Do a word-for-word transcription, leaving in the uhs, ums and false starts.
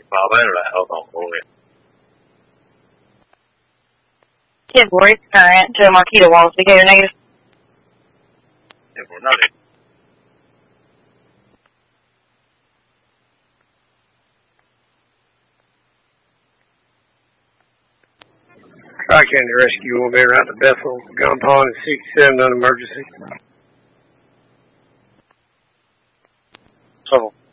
Vào bên là ở phòng của người. Give voice current to Marquita Walls to get a negative. Thì của nó đi. Tri-County Rescue will be right to Bethel, Gun Pond, and sixty-seven on emergency. Trouble.